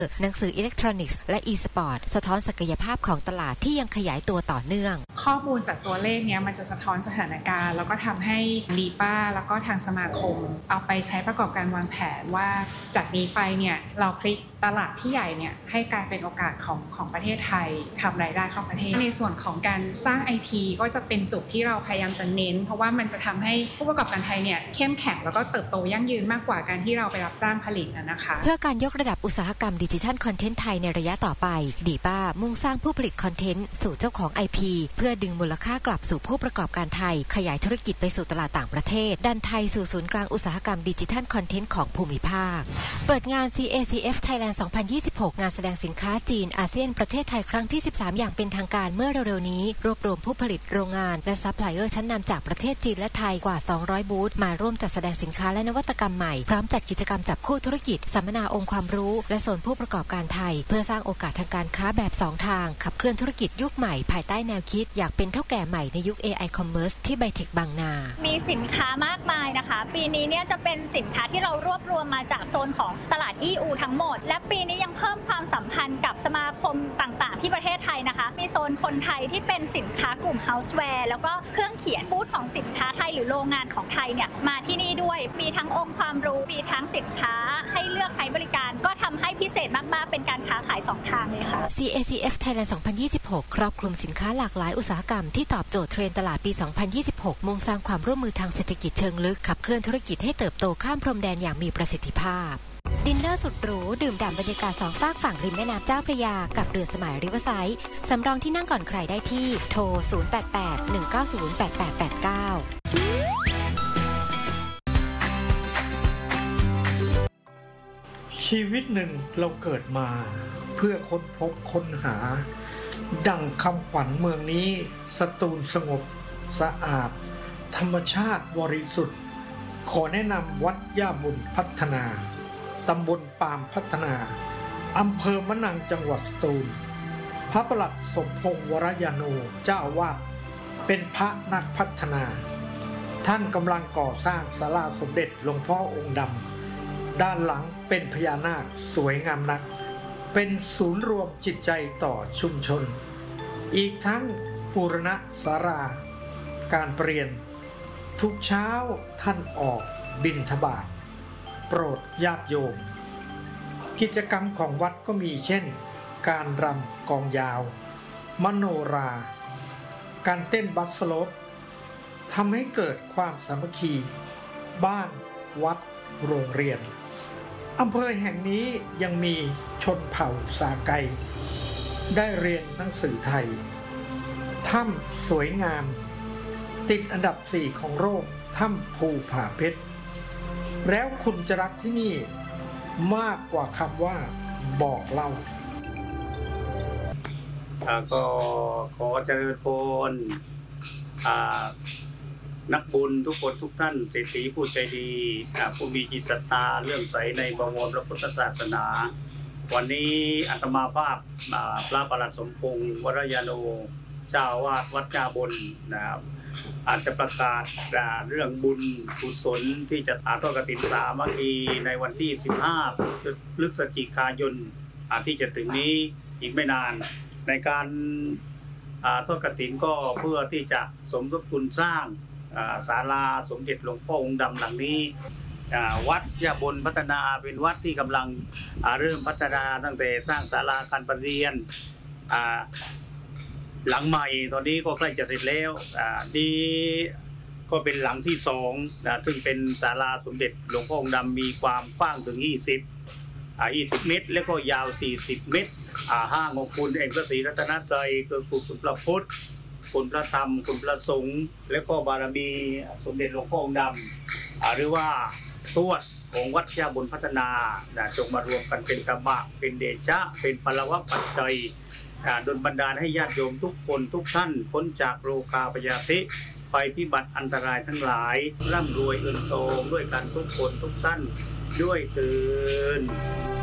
หนังสืออิเล็กทรอนิกส์และ e-sport สะท้อนศักยภาพของตลาดที่ยังขยายตัวต่อเนื่องข้อมูลจากตัวเลขเนี้ยมันจะสะท้อนสถานการณ์แล้วก็ทำให้ดีป้าแล้วก็ทางสมาคมเอาไปใช้ประกอบการวางแผนว่าจากนี้ไปเนี่ยเราพลิกตลาดที่ใหญ่เนี่ยให้กลายเป็นโอกาสของประเทศไทยทำรายได้เข้าประเทศในส่วนของการสร้าง IP ก็จะเป็นจุดที่เราพยายามจะเน้นเพราะว่ามันจะทำให้ผู้ประกอบการไทยเนี่ยเข้มแข็งแล้วก็เติบโตยั่งยืนมากกว่าการที่เราไปรับจ้างผลิตนะคะเพื่อการยกระดับอุตสาหกรรมดิจิทัลคอนเทนต์ไทยในระยะต่อไปดีป้ามุ่งสร้างผู้ผลิตคอนเทนต์สู่เจ้าของ IP เพื่อดึงมูลค่ากลับสู่ผู้ประกอบการไทยขยายธุรกิจไปสู่ตลาดต่างประเทศดันไทยสู่ศูนย์กลางอุตสาหกรรมดิจิทัลคอนเทนต์ของภูมิภาคเปิดงาน CACF Thailand 2026 งานแสดงสินค้าจีนอาเซียนประเทศไทยครั้งที่13อย่างเป็นทางการเมื่อเร็วๆนี้รวบรวมผู้ผลิตโรงงานและซัพพลายเออร์ชั้นนำจากประเทศจีนและไทยกว่า200บูธมาร่วมจัดแสดงสินค้าและนวัตกรรมใหม่พร้อมจัดกิจกรรมจับคู่ธุรกิจสัมมนาองค์ความรู้และโซนผู้ประกอบการไทยเพื่อสร้างโอกาสทางการค้าแบบ2ทางขับเคลื่อนธุรกิจยุคใหม่ภายใต้แนวคิดอยากเป็นเท่าแก่ใหม่ในยุค AI Commerce ที่ไบเทคบางนามีสินค้ามากมายนะคะปีนี้เนี่ยจะเป็นสินค้าที่เรารวบรวมมาจากโซนของตลาด EU ทั้งหมดและปีนี้ยังเพิ่มความสัมพันธ์กับสมาคมต่างๆที่ประเทศไทยนะคะมีโซนคนไทยที่เป็นสินค้ากลุ่ม Houseware แล้วก็เครื่องเขียนบูธของสินค้าไทยหรือโรงงานของไทยเนี่ยมาที่นี่ด้วยมีทั้งองค์ความรู้มีทั้งสินค้าให้เลือกใช้บริการก็ทำให้พิเศษมากๆเป็นการค้าขาย2ทางเลยค่ะ CACF Thailand 2026 ครอบคลุมสินค้าหลากหลายอุตสาหกรรมที่ตอบโจทย์เทรนด์ตลาดปี 2026 มุ่งสร้างความร่วมมือทางเศรษฐกิจเชิงลึกขับเคลื่อนธุรกิจให้เติบโตข้ามพรมแดนอย่างมีประสิทธิภาพดินเนอร์สุดหรูดื่มด่ำบรรยากาศ2ฝากฝั่งริมแม่น้ำเจ้าพระยากับเรือสมัยริเวอร์ไซด์สำรองที่นั่งก่อนใครได้ที่โทร 0881908889 ชีวิตหนึ่งเราเกิดมาเพื่อค้นพบค้นหาดังคำขวัญเมืองนี้สตูลสงบสะอาดธรรมชาติบริสุทธิ์ขอแนะนำวัดย่าบุญพัฒนาตำบลปามพัฒนาอำเภอมะนังจังหวัดสตูลพระประหลัดสมพงษ์วรยาโนเจ้าอาวาสเป็นพระนักพัฒนาท่านกำลังก่อสร้างศาลาสมเด็จหลวงพ่อองค์ดำด้านหลังเป็นพญานาคสวยงามนักเป็นศูนย์รวมจิตใจต่อชุมชนอีกทั้งบูรณะศาลาการเปลี่ยนทุกเช้าท่านออกบิณฑบาตโปรดญาติโยมกิจกรรมของวัดก็มีเช่นการรำกองยาวมโนราการเต้นบัสโลปทำให้เกิดความสามัคคีบ้านวัดโรงเรียนอำเภอแห่งนี้ยังมีชนเผ่าสาไกได้เรียนหนังสือไทยถ้ำสวยงามติดอันดับ4ของโลกถ้ำภูผาเพชรแล้วคุณจะรักที่นี่มากกว่าคำว่าบอกเล่าก็ขอเจริญพรนักบุญทุกคนทุกท่านเศรษฐีผู้ใจดีผู้มีจิตศรัทธาเลื่อมใสในบวรพระพุทธศาสนาวันนี้อาตมาภาพพระประหลัดสมพงษ์วรยาโนเจ้าอาวาสวัดนาบนนะครับอาจจะประกาศเรื่องบุญกุศลที่จะทอดกฐินสามัคคีในวันที่15พฤศจิกายนที่จะถึงนี้อีกไม่นานในการทอดกฐินก็เพื่อที่จะสมทบทุนสร้างศาลาสมเด็จหลวงพ่อองค์ดำหลังนี้วัดย่าบนพัฒนาเป็นวัดที่กำลังเริ่มพัฒนาตั้งแต่สร้างศาลาการประเรียนหลังใหม่ตอนนี้ก็ใกล้จะเสร็จแล้วนี่ก็เป็นหลังที่2ซึ่งเป็นศาลาสมเด็จหลวงพ่อองค์ดำมีความกว้างถึง20 เมตรและก็ยาว40 เมตรห้างของคุณเองพระศรีรัตนตรัยคือคุณพระพุทธคุณพระธรรมคุณพระสงฆ์และก็บารมีสมเด็จหลวงพ่อองค์ดำหรือว่าทวดของวัดย่าบุญพัฒนาจงมารวมกันเป็นกรรมะเป็นเดชะเป็นพลวะปัจจัยดลบันดาลให้ญาติโยมทุกคนทุกท่านพ้นจากโรคาพยาธิภัยพิบัติอันตรายทั้งหลายร่ำรวยเอินโตด้วยกันทุกคนทุกท่านด้วยเถิด